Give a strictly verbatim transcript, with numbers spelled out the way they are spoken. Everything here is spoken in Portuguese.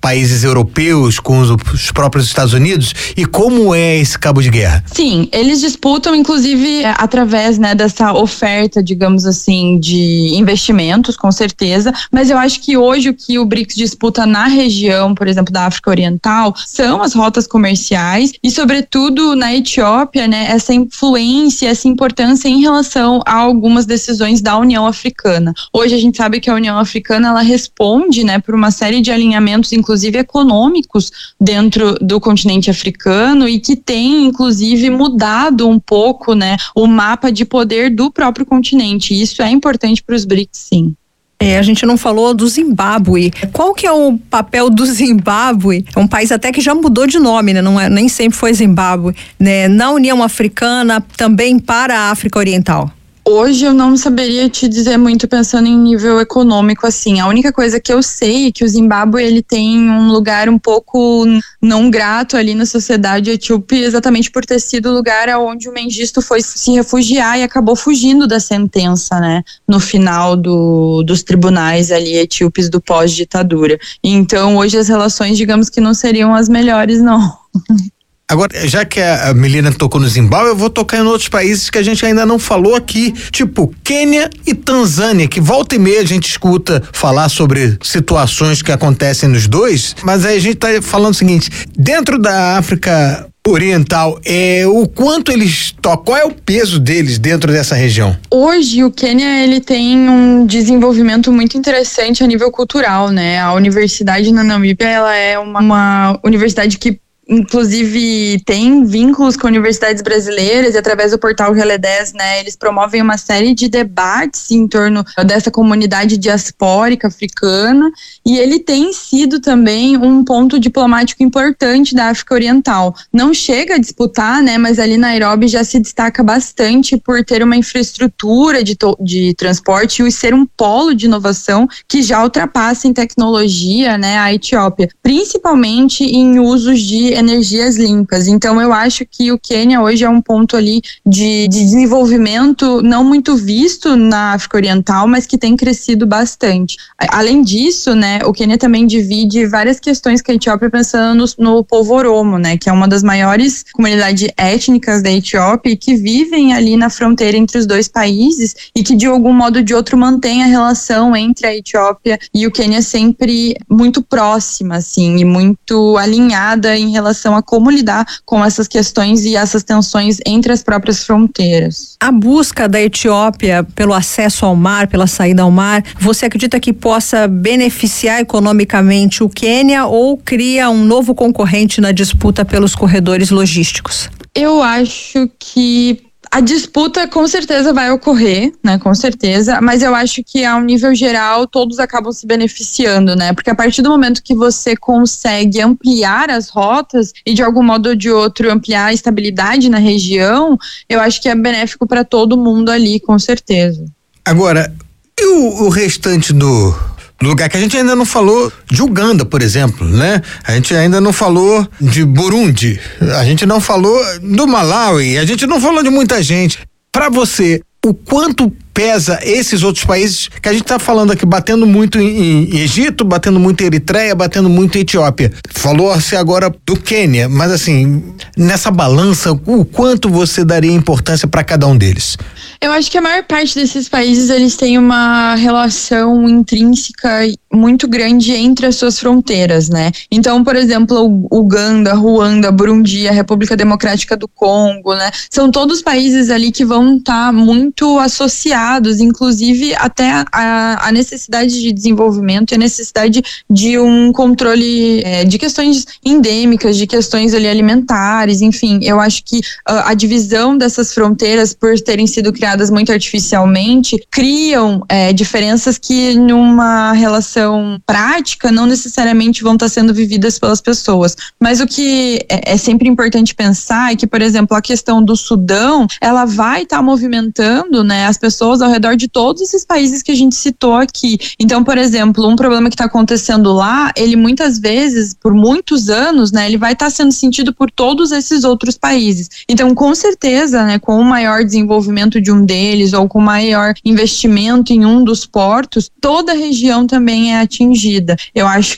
países europeus com os, os próprios Estados Unidos? E como é esse cabo de guerra? Sim, eles disputam, inclusive, através, né, dessa oferta, digamos assim, de investimentos, com certeza, mas eu acho que hoje o que o BRICS disputa na região, por exemplo, da África Oriental, são as rotas comerciais e, sobretudo, na Etiópia, né, essa influência, essa importância em relação a algumas decisões da União Africana. Hoje a gente sabe que a União Africana, ela responde, né, por uma série de alinhamentos, inclusive econômicos, dentro do continente africano e que tem, inclusive, mudado um pouco, né, o mapa de poder do próprio continente. E isso é importante para os BRICS, sim. É, a gente não falou do Zimbábue. Qual que é o papel do Zimbábue? É um país até que já mudou de nome, né? Não é, nem sempre foi Zimbábue, né? Na União Africana, também para a África Oriental. Hoje eu não saberia te dizer muito pensando em nível econômico, assim. A única coisa que eu sei é que o Zimbábue, ele tem um lugar um pouco não grato ali na sociedade etíope, exatamente por ter sido o lugar onde o Mengistu foi se refugiar e acabou fugindo da sentença, né, no final do, dos tribunais ali etíopes do pós-ditadura. Então hoje as relações, digamos que não seriam as melhores, não. Agora, já que a Melina tocou no Zimbábue, eu vou tocar em outros países que a gente ainda não falou aqui, tipo Quênia e Tanzânia, que volta e meia a gente escuta falar sobre situações que acontecem nos dois, mas aí a gente tá falando o seguinte, dentro da África Oriental, é, o quanto eles tocam, qual é o peso deles dentro dessa região? Hoje o Quênia, ele tem um desenvolvimento muito interessante a nível cultural, né? A universidade na Namíbia, ela é uma, uma universidade que inclusive tem vínculos com universidades brasileiras e através do portal Relé dez, né, eles promovem uma série de debates em torno dessa comunidade diaspórica africana e ele tem sido também um ponto diplomático importante da África Oriental. Não chega a disputar, né, mas ali Nairobi já se destaca bastante por ter uma infraestrutura de, de transporte e ser um polo de inovação que já ultrapassa em tecnologia, né, a Etiópia, principalmente em usos de energias limpas. Então eu acho que o Quênia hoje é um ponto ali de, de desenvolvimento não muito visto na África Oriental, mas que tem crescido bastante. Além disso, né, o Quênia também divide várias questões com a Etiópia pensando no, no povo Oromo, né, que é uma das maiores comunidades étnicas da Etiópia e que vivem ali na fronteira entre os dois países e que de algum modo ou de outro mantém a relação entre a Etiópia e o Quênia sempre muito próxima, assim, e muito alinhada em relação relação a como lidar com essas questões e essas tensões entre as próprias fronteiras. A busca da Etiópia pelo acesso ao mar, pela saída ao mar, você acredita que possa beneficiar economicamente o Quênia ou cria um novo concorrente na disputa pelos corredores logísticos? Eu acho que a disputa com certeza vai ocorrer, né, com certeza, mas eu acho que a um nível geral todos acabam se beneficiando, né, porque a partir do momento que você consegue ampliar as rotas e de algum modo ou de outro ampliar a estabilidade na região, eu acho que é benéfico para todo mundo ali, com certeza. Agora, e o, o restante do... lugar que a gente ainda não falou de Uganda, por exemplo, né? A gente ainda não falou de Burundi, a gente não falou do Malawi, a gente não falou de muita gente. Para você, o quanto pesa esses outros países que a gente tá falando aqui, batendo muito em, em Egito, batendo muito em Eritreia, batendo muito em Etiópia. Falou-se agora do Quênia, mas assim, nessa balança, o quanto você daria importância para cada um deles? Eu acho que a maior parte desses países, eles têm uma relação intrínseca muito grande entre as suas fronteiras, né? Então, por exemplo, Uganda, Ruanda, Burundi, a República Democrática do Congo, né? São todos países ali que vão estar tá muito associados, inclusive até a, a necessidade de desenvolvimento e a necessidade de um controle é, de questões endêmicas, de questões ali alimentares, enfim. Eu acho que a, a divisão dessas fronteiras, por terem sido criadas muito artificialmente, criam é, diferenças que numa relação prática não necessariamente vão estar sendo vividas pelas pessoas. Mas o que é, é sempre importante pensar é que, por exemplo, a questão do Sudão, ela vai estar movimentando, né, as pessoas ao redor de todos esses países que a gente citou aqui. Então, por exemplo, um problema que está acontecendo lá, ele muitas vezes, por muitos anos, né, ele vai estar sendo sentido por todos esses outros países. Então, com certeza, né, com o maior desenvolvimento de um deles ou com maior investimento em um dos portos, toda a região também é atingida. Eu acho